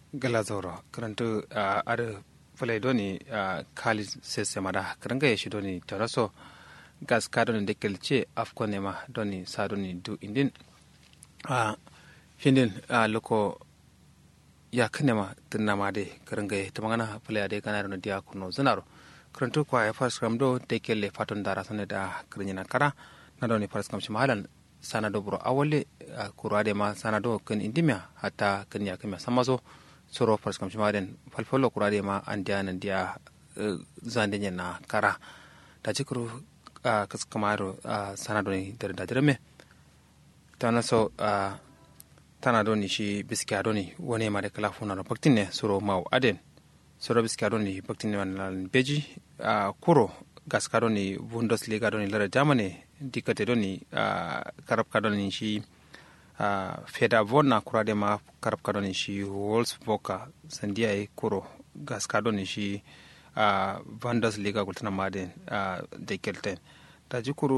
galazoro karantu ar fulai doni kali sese da karanga ya shi doni taraso gas ka doni dekelce afkone ma doni sa doni du indin hindin loko ya kanema tunna ma de karanga ya tamangana fulai ade kana doni dia kuno zanaro karantu kwa ya fas kamdo dekelle faton dara sane da karnyana kara na doni fas kam shimalan sana do buro awole kurade ma sana do kan indimya hatta kan ya kamya samazo soro fas kam shimaden falfalo kurade ma andiya nan dia zande na kara da cikuru kas kamaro sana do ni da dirme tana so tana do ni shi biskiya do ni wone ma de kala funa no baktinne soro maw aden soro biskiya do ni baktinne man beji kuro gaska do ni bundesliga do ni lara jamane dikate do ni karab ka do ni shi feda vonna kurade ma karab ka do ni shi wolfsburg sandia e kuro gaska do ni shi bundesliga gultana maden de kelten da jikuru